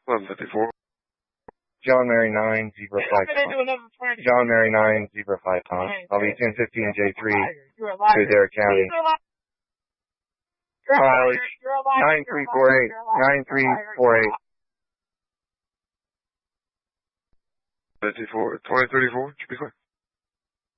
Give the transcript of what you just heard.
1154. John Mary 9, Zebra 5 John Mary 9, Zebra 5 pounds. I'll be 1015 J3 to Adair County. Mileage 9348. 9348. 2034, should be clear.